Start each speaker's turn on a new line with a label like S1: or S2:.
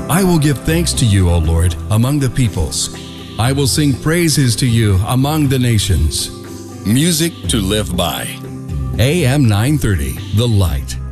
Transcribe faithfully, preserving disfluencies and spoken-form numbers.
S1: I will give thanks to you, O Lord, among the peoples. I will sing praises to you among the nations.
S2: Music to live by.
S1: A M nine thirty, The Light.